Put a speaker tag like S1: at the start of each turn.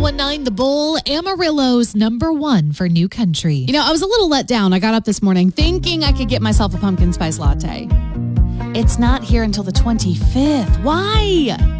S1: 1019 The Bull, Amarillo's number one for new country.
S2: You know, I was a little let down. I got up this morning thinking I could get myself a pumpkin spice latte. It's not here until the 25th. Why?